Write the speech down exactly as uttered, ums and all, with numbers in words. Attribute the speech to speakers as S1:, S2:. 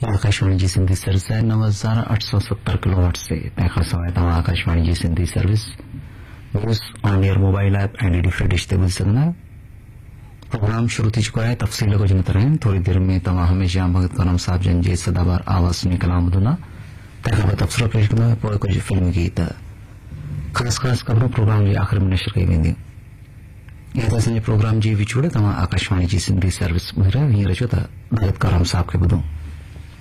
S1: आकाशवाणी जी Sindhi service है नव हज़ार आठ सौ सत्तर किलोवाट से तंहिंखां सवाइ तव्हां आकाशवाणी जी Sindhi service news on air mobile app ऐं डी फ्री डिश ते ॿुधी सघंदा आहियो। प्रोग्राम शुरू थी चुका है। तफ़सील कुछ न तरह थोड़ी देर में तव्हां हमेशा भगत करम साहब जन जे सदाबार आवाज़ में कलाम ॿुधंदा। तंहिंखां पोइ तबसरो पेश कंदा, पोइ कुछ फिल्मी गीत, ख़ासि ख़ासि ख़बरूं प्रोग्राम जे आख़िर में नशर कई वेंदियूं। इहे त असांजे प्रोग्राम जी विचूड़ तव्हां आकाशवाणी जी सिंधी सर्विस ॿुधी रहियो। हींअर अचो त भगत करम साहब खे ॿुधूं।